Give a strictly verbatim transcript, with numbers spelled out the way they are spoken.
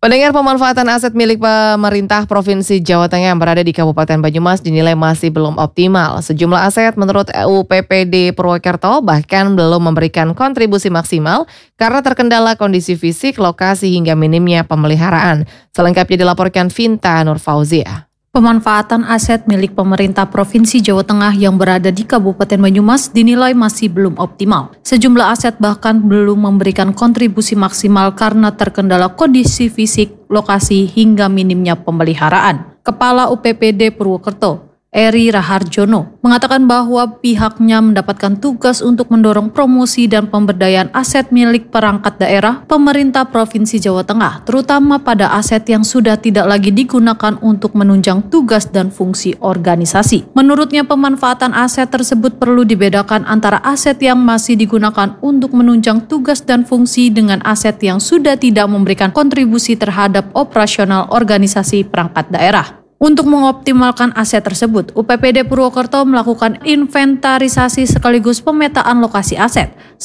Pendengar, pemanfaatan aset milik pemerintah Provinsi Jawa Tengah yang berada di Kabupaten Banyumas dinilai masih belum optimal. Sejumlah aset menurut U P P D Purwokerto bahkan belum memberikan kontribusi maksimal karena terkendala kondisi fisik, lokasi hingga minimnya pemeliharaan. Selengkapnya dilaporkan Vinta Nur Fauzia. Pemanfaatan aset milik pemerintah Provinsi Jawa Tengah yang berada di Kabupaten Banyumas dinilai masih belum optimal. Sejumlah aset bahkan belum memberikan kontribusi maksimal karena terkendala kondisi fisik, lokasi, hingga minimnya pemeliharaan. Kepala U P P D Purwokerto, Eri Raharjono, mengatakan bahwa pihaknya mendapatkan tugas untuk mendorong promosi dan pemberdayaan aset milik perangkat daerah pemerintah Provinsi Jawa Tengah, terutama pada aset yang sudah tidak lagi digunakan untuk menunjang tugas dan fungsi organisasi. Menurutnya, pemanfaatan aset tersebut perlu dibedakan antara aset yang masih digunakan untuk menunjang tugas dan fungsi dengan aset yang sudah tidak memberikan kontribusi terhadap operasional organisasi perangkat daerah. Untuk mengoptimalkan aset tersebut, U P P D Purwokerto melakukan inventarisasi sekaligus pemetaan lokasi aset,